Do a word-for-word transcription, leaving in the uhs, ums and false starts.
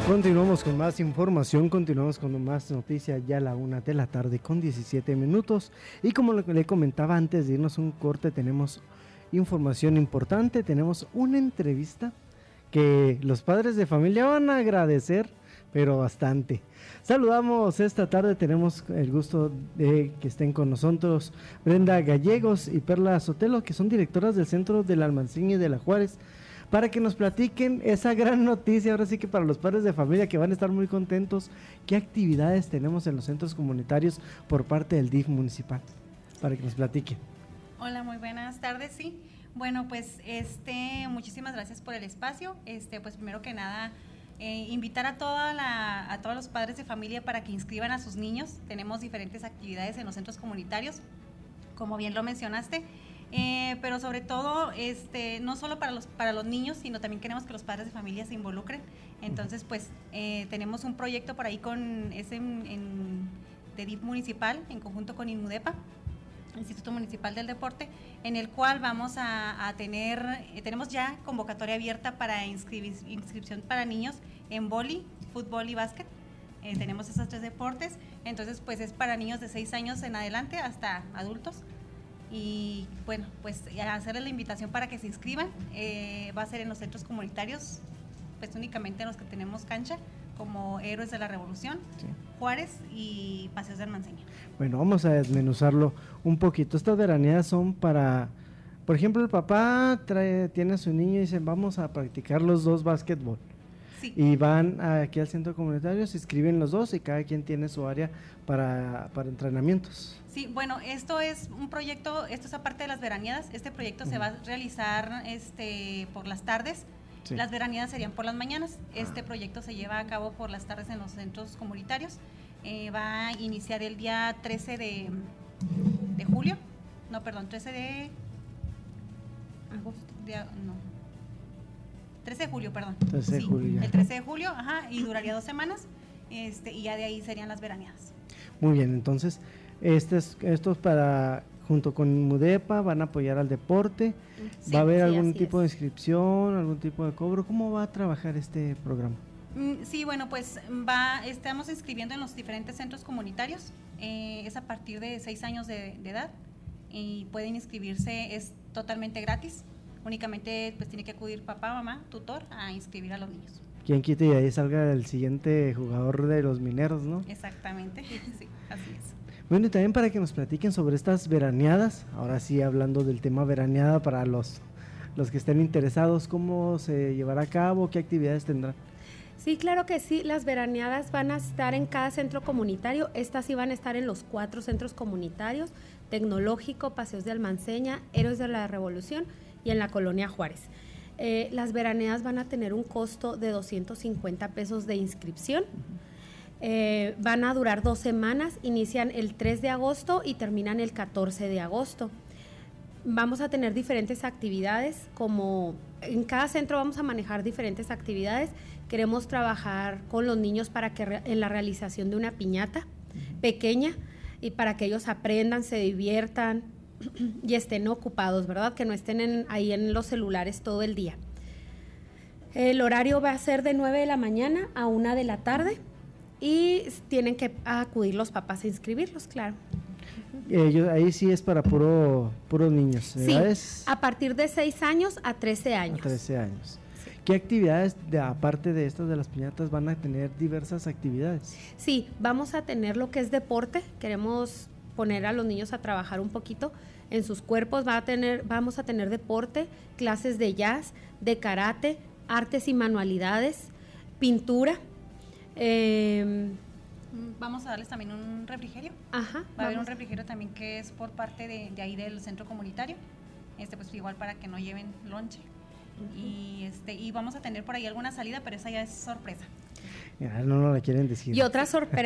Continuamos con más información, continuamos con más noticias ya a la una de la tarde con diecisiete minutos y como le comentaba antes de irnos a un corte tenemos información importante, tenemos una entrevista que los padres de familia van a agradecer, pero bastante. Saludamos esta tarde, tenemos el gusto de que estén con nosotros Brenda Gallegos y Perla Sotelo, que son directoras del Centro de la Almanceña y de la Juárez, para que nos platiquen esa gran noticia, ahora sí que para los padres de familia que van a estar muy contentos, qué actividades tenemos en los centros comunitarios por parte del D I F municipal, para que nos platiquen. Hola, muy buenas tardes, sí. Bueno, pues este, muchísimas gracias por el espacio. Este, pues primero que nada, eh, invitar a toda la, a todos los padres de familia para que inscriban a sus niños. Tenemos diferentes actividades en los centros comunitarios, como bien lo mencionaste. Eh, pero sobre todo, este, no solo para los, para los niños, sino también queremos que los padres de familia se involucren. Entonces, pues, eh, tenemos un proyecto por ahí con ese en, en, de D I F municipal, en conjunto con INMUDEPA, Instituto Municipal del Deporte, en el cual vamos a, a tener, eh, tenemos ya convocatoria abierta para inscrib inscripción para niños en vóley, fútbol y básquet. Eh, tenemos esos tres deportes, entonces, pues, es para niños de seis años en adelante hasta adultos. Y bueno, pues hacerles la invitación para que se inscriban. Eh, va a ser en los centros comunitarios, pues únicamente en los que tenemos cancha, como Héroes de la Revolución, sí, Juárez y Paseos de Almanceña. Bueno, vamos a desmenuzarlo un poquito. Estas veraneadas son para, por ejemplo, el papá trae, tiene a su niño y dicen vamos a practicar los dos básquetbol. Sí. Y van aquí al centro comunitario, se inscriben los dos y cada quien tiene su área para, para entrenamientos. Sí, bueno, esto es un proyecto, esto es aparte de las veraneadas, este proyecto uh-huh. se va a realizar este, por las tardes, sí. Las veraneadas serían por las mañanas, este uh-huh. proyecto se lleva a cabo por las tardes en los centros comunitarios, eh, va a iniciar el día trece de julio, no, perdón, trece de agosto, de, no, trece de julio, perdón, trece de sí, julio, ya. El trece de julio, ajá, y duraría dos semanas, este, y ya de ahí serían las veraneadas. Muy bien, entonces, Estos, estos para, junto con INMUDEPA, van a apoyar al deporte, sí, ¿va a haber sí, algún tipo es. de inscripción, algún tipo de cobro? ¿Cómo va a trabajar este programa? Sí, bueno, pues va, estamos inscribiendo en los diferentes centros comunitarios, eh, es a partir de seis años de, de edad y pueden inscribirse, es totalmente gratis, únicamente pues tiene que acudir papá, mamá, tutor a inscribir a los niños. Quien quite y ahí salga el siguiente jugador de los Mineros, ¿no? Exactamente, sí, así es. Bueno, y también para que nos platiquen sobre estas veraneadas, ahora sí hablando del tema veraneada para los, los que estén interesados, ¿cómo se llevará a cabo? ¿Qué actividades tendrán? Sí, claro que sí, las veraneadas van a estar en cada centro comunitario, estas sí van a estar en los cuatro centros comunitarios, Tecnológico, Paseos de Almanceña, Héroes de la Revolución y en la Colonia Juárez. Eh, las veraneadas van a tener un costo de doscientos cincuenta pesos de inscripción. Uh-huh. Eh, van a durar dos semanas, inician el tres de agosto y terminan el catorce de agosto. Vamos a tener diferentes actividades, como en cada centro vamos a manejar diferentes actividades. Queremos trabajar con los niños para que en la realización de una piñata pequeña y para que ellos aprendan, se diviertan y estén ocupados, ¿verdad? Que no estén en, ahí en los celulares todo el día. El horario va a ser de nueve de la mañana a una de la tarde. Y tienen que acudir los papás a inscribirlos, claro. Eh, ahí sí es para puro puros niños, ¿verdad? Sí, a partir de seis años a trece años. A trece años. Sí. ¿Qué actividades, de, aparte de estas de las piñatas, van a tener diversas actividades? Sí, vamos a tener lo que es deporte, queremos poner a los niños a trabajar un poquito en sus cuerpos, va a tener, vamos a tener deporte, clases de jazz, de karate, artes y manualidades, pintura. Eh, vamos a darles también un refrigerio. Ajá, va a haber un refrigerio también que es por parte de, de ahí del centro comunitario, este pues igual para que no lleven lonche. Uh-huh. y este y vamos a tener por ahí alguna salida, pero esa ya es sorpresa. Ya, no, no la quieren decir. Y otra sorpresa